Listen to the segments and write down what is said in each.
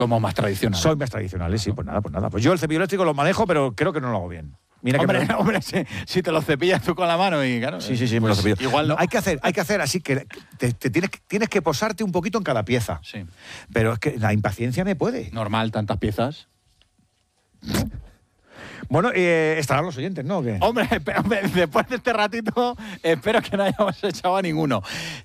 Como más tradicional. Soy más tradicional, sí, pues nada. Pues yo el cepillo eléctrico lo manejo, pero creo que no lo hago bien. Mira Hombre, si te lo cepillas tú con la mano y claro. Sí, me lo cepillo. Igual no. Hay que hacer así que tienes que posarte un poquito en cada pieza. Sí. Pero es que la impaciencia me puede. Normal, tantas piezas. Bueno, estarán los oyentes, ¿no? ¿Qué? Hombre, después de este ratito, espero que no hayamos echado a ninguno.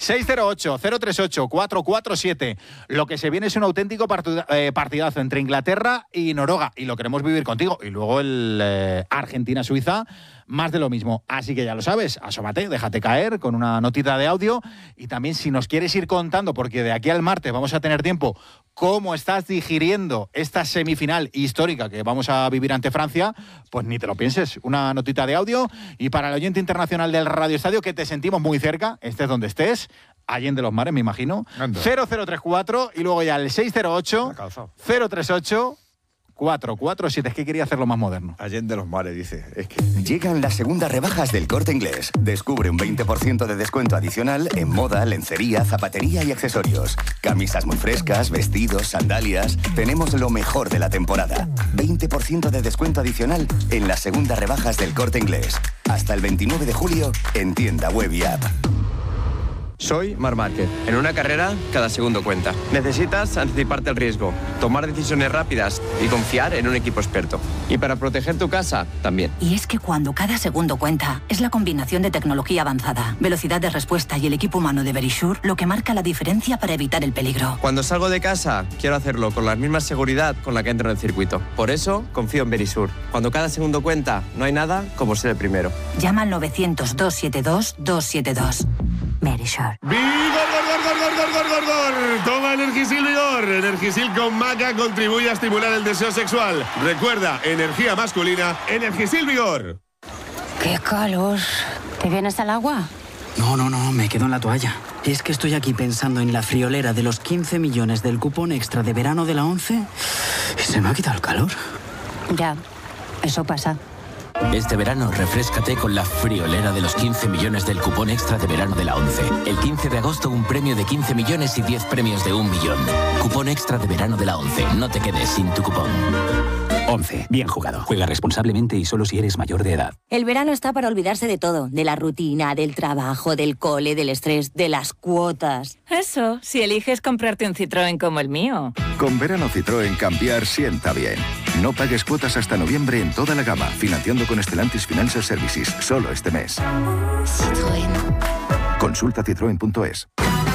608-038-447. Lo que se viene es un auténtico partidazo entre Inglaterra y Noruega. Y lo queremos vivir contigo. Y luego el Argentina-Suiza, más de lo mismo. Así que ya lo sabes, asómate, déjate caer con una notita de audio. Y también si nos quieres ir contando, porque de aquí al martes vamos a tener tiempo, cómo estás digiriendo esta semifinal histórica que vamos a vivir ante Francia, pues ni te lo pienses, una notita de audio. Y para el oyente internacional del Radio Estadio, que te sentimos muy cerca, estés donde estés, Allende los Mares, me imagino, 0034 y luego ya el 608-038-447. Es que quería hacerlo más moderno. Allende los Mares, dice. Es que... Llegan las segundas rebajas del Corte Inglés. Descubre un 20% de descuento adicional en moda, lencería, zapatería y accesorios. Camisas muy frescas, vestidos, sandalias. Tenemos lo mejor de la temporada. 20% de descuento adicional en las segundas rebajas del Corte Inglés. Hasta el 29 de julio en tienda web y app. Soy Marc Márquez. En una carrera, cada segundo cuenta. Necesitas anticiparte al riesgo, tomar decisiones rápidas y confiar en un equipo experto. Y para proteger tu casa, también. Y es que cuando cada segundo cuenta, es la combinación de tecnología avanzada, velocidad de respuesta y el equipo humano de Verisure lo que marca la diferencia para evitar el peligro. Cuando salgo de casa, quiero hacerlo con la misma seguridad con la que entro en el circuito. Por eso, confío en Verisure. Cuando cada segundo cuenta, no hay nada como ser el primero. Llama al 900-272-272. Verisure. ¡Vigor! Toma Energisil Vigor. Energisil con maca contribuye a estimular el deseo sexual. Recuerda, energía masculina, Energisil Vigor. ¡Qué calor! ¿Te vienes al agua? No, me quedo en la toalla. Es que estoy aquí pensando en la friolera de los 15 millones del cupón extra de verano de la 11 y se me ha quitado el calor. Ya, eso pasa. Este verano, refréscate con la friolera de los 15 millones del cupón extra de verano de la 11. El 15 de agosto, un premio de 15 millones y 10 premios de 1 millón. Cupón extra de verano de la 11. No te quedes sin tu cupón. 11. Bien jugado. Juega responsablemente y solo si eres mayor de edad. El verano está para olvidarse de todo. De la rutina, del trabajo, del cole, del estrés, de las cuotas. Eso, si eliges comprarte un Citroën como el mío. Con verano Citroën cambiar sienta bien. No pagues cuotas hasta noviembre en toda la gama, financiando con Stellantis Financial Services, solo este mes. Citroën. Consulta citroen.es.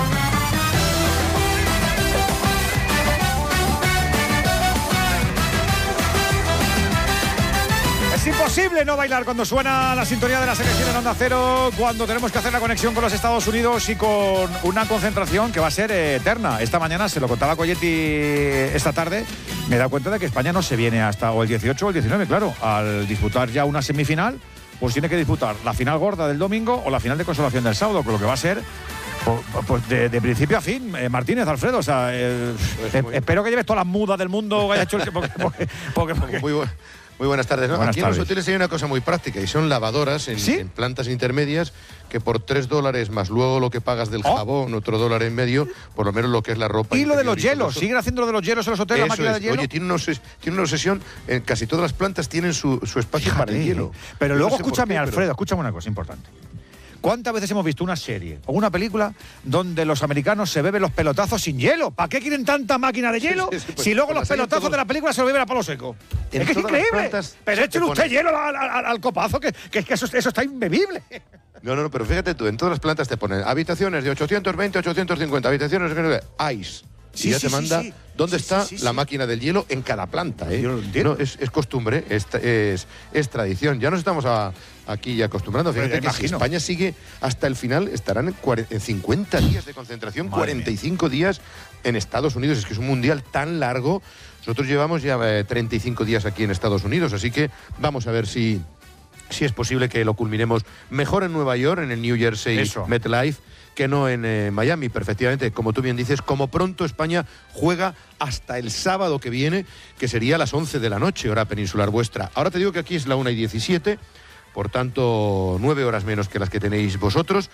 Es imposible no bailar cuando suena la sintonía de la selección en Onda Cero, cuando tenemos que hacer la conexión con los Estados Unidos y con una concentración que va a ser eterna. Esta mañana, se lo contaba Colletti esta tarde, me he dado cuenta de que España no se viene hasta o el 18 o el 19, claro. Al disputar ya una semifinal, pues tiene que disputar la final gorda del domingo o la final de consolación del sábado, con lo que va a ser pues de principio a fin. Martínez, Alfredo, o sea, espero que lleves todas las mudas del mundo que haya hecho porque Muy buenas tardes. ¿No? Buenas Aquí tardes. en los hoteles hay una cosa muy práctica y son lavadoras en plantas intermedias que por $3 más luego lo que pagas del jabón, otro $1.50, por lo menos lo que es la ropa. Y lo de los interior hielos, ¿siguen haciendo lo de los hielos en los hoteles, la máquina de hielo? Oye, tiene una obsesión, en casi todas las plantas tienen su espacio para el hielo. Pero Yo luego no sé por escúchame, qué, Alfredo, escúchame una cosa importante. ¿Cuántas veces hemos visto una serie o una película donde los americanos se beben los pelotazos sin hielo? ¿Para qué quieren tanta máquina de hielo si luego los pelotazos de la película se lo beben a palo seco? Es que es increíble. Pero échale usted hielo al copazo, que eso está imbebible. No, pero fíjate tú, en todas las plantas te ponen habitaciones de 820, 850, habitaciones de ice. Y ya te manda dónde está la máquina del hielo en cada planta. Yo lo entiendo. No, es costumbre, es tradición. Ya nos estamos aquí acostumbrando. Fíjate que si España sigue hasta el final, estarán en 50 días de concentración, 45 días en Estados Unidos. Es que es un mundial tan largo. Nosotros llevamos ya 35 días aquí en Estados Unidos, así que vamos a ver si es posible que lo culminemos mejor en Nueva York, en el New Jersey MetLife, que no en Miami. Perfectamente, como tú bien dices, como pronto España juega hasta el sábado que viene, que sería a las 11 de la noche, hora peninsular vuestra. Ahora te digo que aquí es la 1:17, por tanto 9 horas menos que las que tenéis vosotros.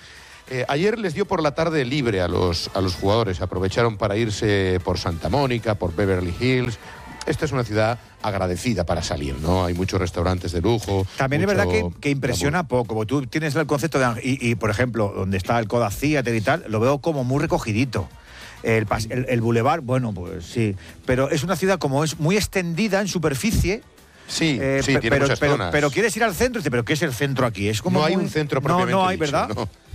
Ayer les dio por la tarde libre a los jugadores. Aprovecharon para irse por Santa Mónica, por Beverly Hills. Esta es una ciudad agradecida para salir, ¿no? Hay muchos restaurantes de lujo. También es verdad que impresiona poco, porque tú tienes el concepto de... Y por ejemplo, donde está el Kodak Theater y tal, lo veo como muy recogidito. El bulevar, bueno, pues sí. Pero es una ciudad como es muy extendida en superficie. Sí, tiene muchas zonas. Pero quieres ir al centro y dices, ¿pero qué es el centro aquí? Es como no hay un centro propiamente no hay, dicho, ¿verdad?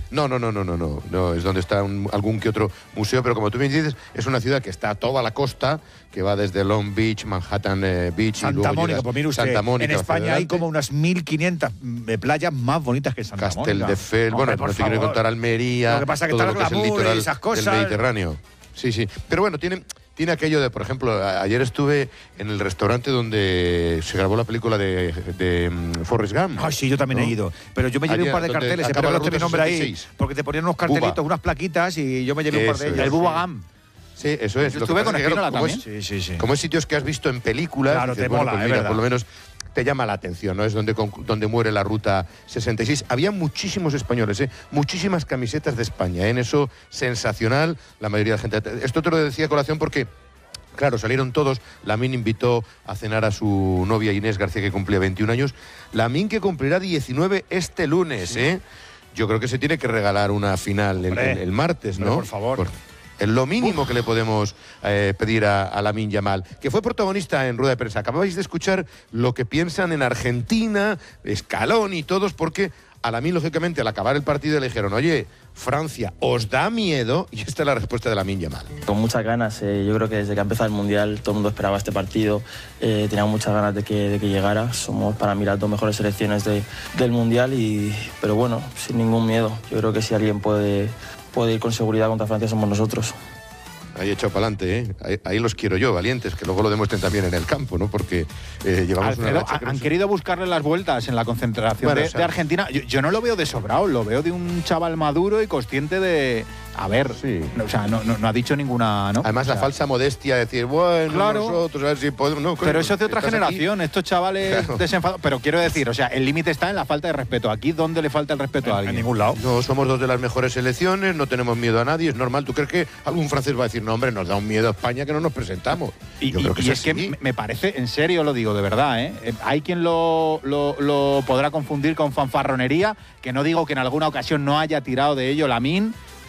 No, es donde está algún que otro museo, pero como tú me dices, es una ciudad que está a toda la costa, que va desde Long Beach, Manhattan Beach, Santa y luego Mónica, pues mire usted, Santa Mónica, en España hay como unas 1.500 playas más bonitas que Santa Mónica. Castelldefels, bueno, no te quiero contar Almería, lo que pasa es que todo está lo que es el litoral y esas cosas del Mediterráneo. Sí, pero bueno, tiene aquello de, por ejemplo, ayer estuve en el restaurante donde se grabó la película de Forrest Gump. Ah, sí, yo también he ido. Pero yo me llevé un par de carteles, pero no mi nombre ahí, porque te ponían unos cartelitos, unas plaquitas y yo me llevé un par de ellos. El Bubba Gump. Sí, eso es. Yo estuve con Espínola también. Sí. Como es sitios que has visto en películas, claro, dices, te mola, pues mira, por lo menos te llama la atención, ¿no? Es donde muere la Ruta 66. Había muchísimos españoles, muchísimas camisetas de España, en eso sensacional, la mayoría de la gente. Esto te lo decía a colación porque, claro, salieron todos. Lamine invitó a cenar a su novia Inés García, que cumplía 21 años. Lamine, que cumplirá 19 este lunes, ¿eh? Yo creo que se tiene que regalar una final el martes, ¿no? Por favor. Es lo mínimo que le podemos pedir a Lamine Yamal, que fue protagonista en rueda de prensa. Acabáis de escuchar lo que piensan en Argentina, Scaloni y todos, porque a Lamine, lógicamente, al acabar el partido le dijeron, oye, Francia, ¿os da miedo? Y esta es la respuesta de Lamine Yamal. Con muchas ganas, yo creo que desde que ha empezado el Mundial todo el mundo esperaba este partido, teníamos muchas ganas de que llegara. Somos para mí las dos mejores selecciones del Mundial, pero bueno, sin ningún miedo. Yo creo que si alguien puede ir con seguridad contra Francia somos nosotros. Ahí echado para adelante, ¿eh? Ahí los quiero yo, valientes, que luego lo demuestren también en el campo, ¿no? Porque llevamos una racha. Han querido buscarle las vueltas en la concentración de Argentina. Yo no lo veo de sobrado, lo veo de un chaval maduro y consciente de... A ver, sí. O sea, no ha dicho ninguna, ¿no? Además, la falsa modestia de decir, bueno, claro, nosotros, a ver si podemos... No, pero eso es de otra generación, aquí, estos chavales desenfadados. Pero quiero decir, o sea, el límite está en la falta de respeto. Aquí, ¿dónde le falta el respeto a alguien? En ningún lado. No, somos dos de las mejores selecciones, no tenemos miedo a nadie, es normal. ¿Tú crees que algún francés va a decir, no, hombre, nos da un miedo a España que no nos presentamos? Yo creo que es que me parece, en serio lo digo, de verdad, ¿eh? Hay quien lo podrá confundir con fanfarronería, que no digo que en alguna ocasión no haya tirado de ello Lamine,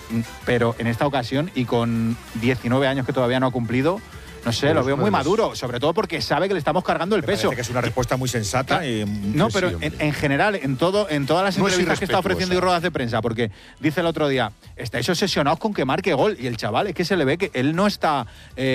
pero en esta ocasión y con 19 años que todavía no ha cumplido, no sé, pero lo veo muy maduro, sobre todo porque sabe que le estamos cargando el peso. Que es una respuesta muy sensata. No, pero en general, en todas las entrevistas que está ofreciendo y ruedas de prensa, porque dice el otro día, estáis obsesionados con que marque gol, y el chaval es que se le ve que él no está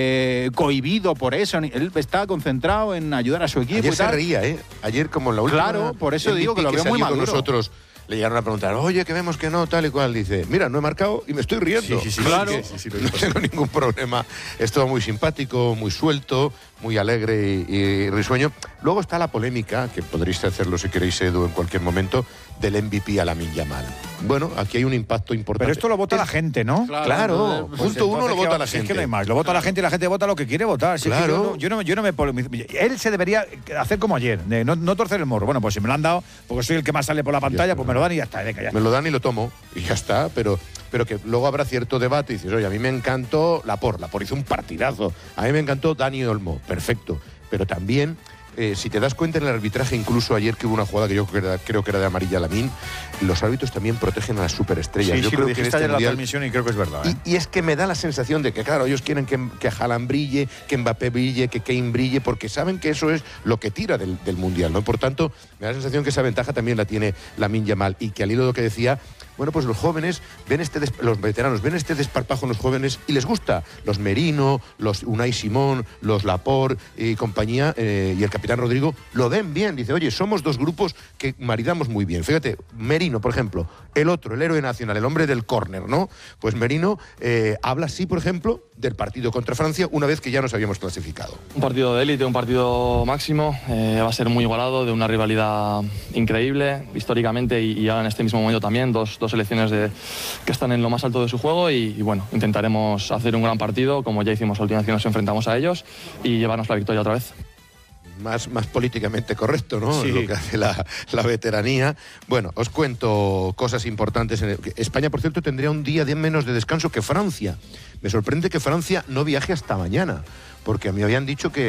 cohibido por eso, él está concentrado en ayudar a su equipo. Ayer y tal. Se reía, ¿eh? Ayer, como en la última... Claro, por eso digo que lo veo muy maduro. Nosotros le llegaron a preguntar, oye, que vemos que no, tal y cual. Dice, mira, no he marcado y me estoy riendo. Sí, claro, sí, no tengo ningún problema. Es todo muy simpático, muy suelto, muy alegre y risueño. Luego está la polémica, que podréis hacerlo si queréis, Edu, en cualquier momento, del MVP a Lamine Yamal. Bueno, aquí hay un impacto importante. Pero esto lo vota la gente, ¿no? Claro, pues punto uno lo vota la gente. Es que no hay más, lo vota la gente y la gente vota lo que quiere votar. Claro. Yo no me polemizo. Él se debería hacer como ayer, de no torcer el morro. Bueno, pues si me lo han dado, porque soy el que más sale por la pantalla, pues me lo dan y ya está. Ya. Me lo dan y lo tomo y ya está, pero que luego habrá cierto debate y dices, oye, a mí me encantó Laporte hizo un partidazo, a mí me encantó Dani Olmo, perfecto, pero también... si te das cuenta en el arbitraje, incluso ayer que hubo una jugada que yo creo que era de amarilla a Lamine, los árbitros también protegen a las superestrellas. Sí, yo creo que en la transmisión y creo que es verdad. Y es que me da la sensación de que, claro, ellos quieren que Haaland brille, que Mbappé brille, que Kane brille, porque saben que eso es lo que tira del Mundial, ¿no? Por tanto, me da la sensación que esa ventaja también la tiene Lamine Yamal, y que al hilo de lo que decía, bueno, pues los jóvenes ven los veteranos ven este desparpajo en los jóvenes y les gusta. Los Merino, los Unai Simón, los Laporte y compañía, y el capitán Rodrigo lo ven bien. Dice, oye, somos dos grupos que maridamos muy bien. Fíjate, Merino, por ejemplo, el héroe nacional, el hombre del córner, ¿no? Pues Merino habla así, por ejemplo, del partido contra Francia una vez que ya nos habíamos clasificado. Un partido de élite, un partido máximo, va a ser muy igualado, de una rivalidad increíble, históricamente y ahora en este mismo momento también, dos selecciones que están en lo más alto de su juego y bueno, intentaremos hacer un gran partido, como ya hicimos la última vez que nos enfrentamos a ellos, y llevarnos la victoria otra vez. más políticamente correcto, ¿no? Sí. Lo que hace la veteranía. Bueno, os cuento cosas importantes. España, por cierto, tendría un día menos de descanso que Francia. Me sorprende que Francia no viaje hasta mañana, porque a mí habían dicho que